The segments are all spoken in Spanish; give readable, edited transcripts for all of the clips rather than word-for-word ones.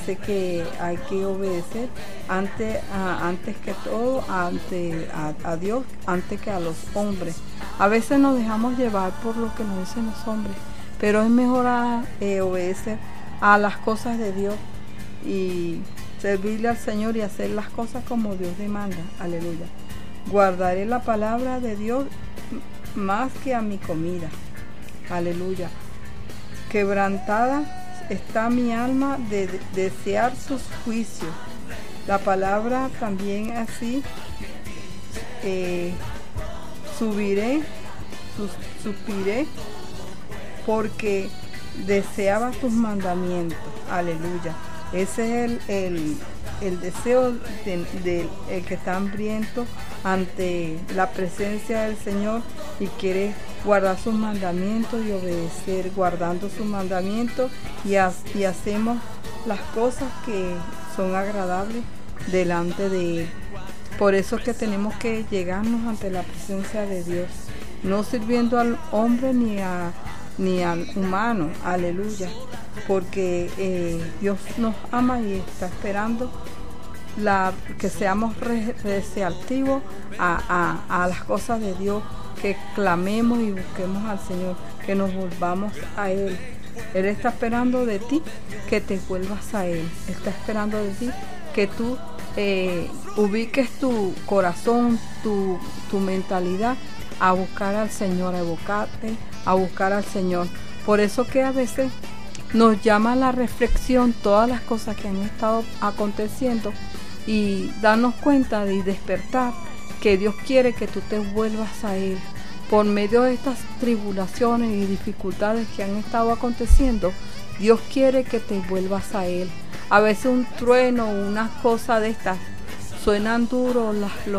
dice que hay que obedecer antes que todo a Dios, antes que a los hombres. A veces nos dejamos llevar por lo que nos dicen los hombres, pero es mejor obedecer a las cosas de Dios y servirle al Señor y hacer las cosas como Dios demanda. Aleluya. Guardaré la palabra de Dios más que a mi comida. Aleluya. Quebrantada está mi alma de desear sus juicios. La palabra también así, suspiré porque deseaba tus mandamientos. Aleluya. Ese es el deseo del que está hambriento ante la presencia del Señor y quiere guardar sus mandamientos y obedecer, guardando sus mandamientos y hacemos las cosas que son agradables delante de Él. Por eso es que tenemos que llegarnos ante la presencia de Dios, no sirviendo al hombre ni al humano. Aleluya. Porque Dios nos ama y está esperando que seamos receptivos a las cosas de Dios, que clamemos y busquemos al Señor, que nos volvamos a Él. Él está esperando de ti que te vuelvas a Él. Está esperando de ti que tú ubiques tu corazón, tu mentalidad a buscar al Señor, a evocarte, a buscar al Señor. Por eso que a veces nos llama a la reflexión todas las cosas que han estado aconteciendo y darnos cuenta y despertar que Dios quiere que tú te vuelvas a Él. Por medio de estas tribulaciones y dificultades que han estado aconteciendo, Dios quiere que te vuelvas a Él. A veces un trueno, una cosa de estas, suenan duros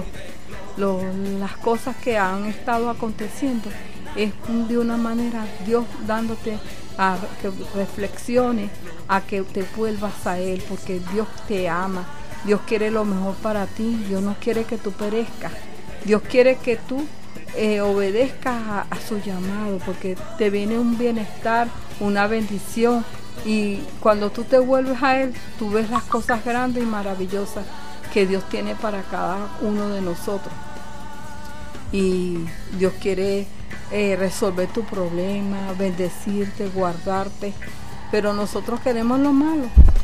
las cosas que han estado aconteciendo. Es de una manera Dios dándote a que reflexiones, a que te vuelvas a Él, porque Dios te ama. Dios quiere lo mejor para ti. Dios no quiere que tú perezcas. Dios quiere que tú obedezcas a su llamado, porque te viene un bienestar, una bendición, y cuando tú te vuelves a Él, tú ves las cosas grandes y maravillosas que Dios tiene para cada uno de nosotros. Y Dios quiere resolver tu problema, bendecirte, guardarte, pero nosotros queremos lo malo.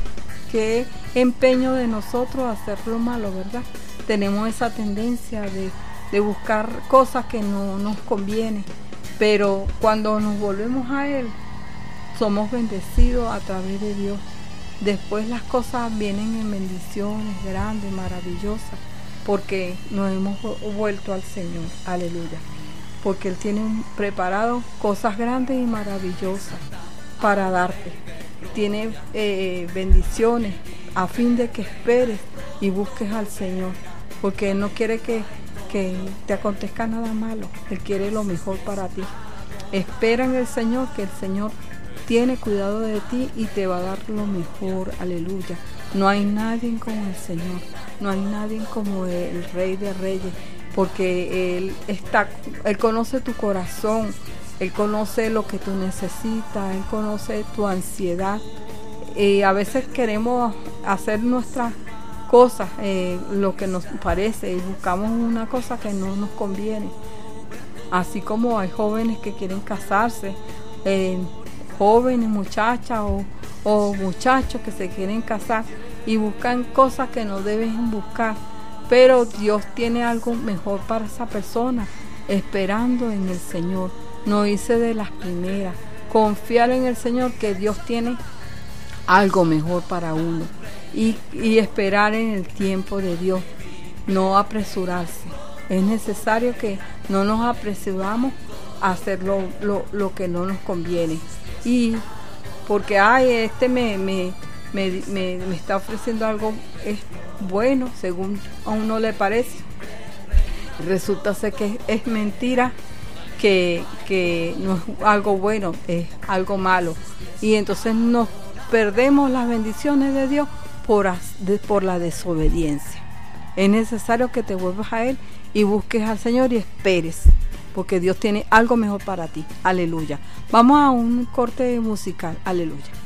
Qué empeño de nosotros hacer lo malo, ¿verdad? Tenemos esa tendencia de buscar cosas que no nos convienen, pero cuando nos volvemos a Él, somos bendecidos a través de Dios. Después las cosas vienen en bendiciones grandes, maravillosas, porque nos hemos vuelto al Señor. Aleluya. Porque Él tiene preparado cosas grandes y maravillosas para darte. Tiene bendiciones a fin de que esperes y busques al Señor, porque Él no quiere que te acontezca nada malo. Él quiere lo mejor para ti. Espera en el Señor, que el Señor tiene cuidado de ti y te va a dar lo mejor. Aleluya. No hay nadie como el Señor, no hay nadie como el Rey de Reyes, porque Él conoce tu corazón, Él conoce lo que tú necesitas, Él conoce tu ansiedad. A veces queremos hacer nuestras cosas, lo que nos parece, y buscamos una cosa que no nos conviene. Así como hay jóvenes que quieren casarse, jóvenes, muchachas o muchachos que se quieren casar y buscan cosas que no deben buscar, pero Dios tiene algo mejor para esa persona, esperando en el Señor. No hice de las primeras, confiar en el Señor, que Dios tiene algo mejor para uno, y esperar en el tiempo de Dios, no apresurarse. Es necesario que no nos apresuramos a hacer lo que no nos conviene, y porque me está ofreciendo algo es bueno según a uno le parece, resulta ser que es mentira, que no es algo bueno, es algo malo, y entonces nos perdemos las bendiciones de Dios por la desobediencia. Es necesario que te vuelvas a Él y busques al Señor y esperes, porque Dios tiene algo mejor para ti. Aleluya. Vamos a un corte musical. Aleluya.